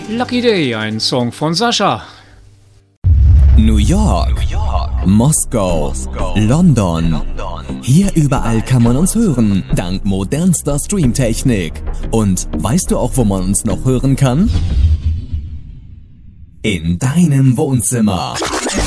Lucky Day, ein Song von Sascha. New York, Moskau, London. Hier überall kann man uns hören, dank modernster Streamtechnik. Und weißt du auch, wo man uns noch hören kann? In deinem Wohnzimmer.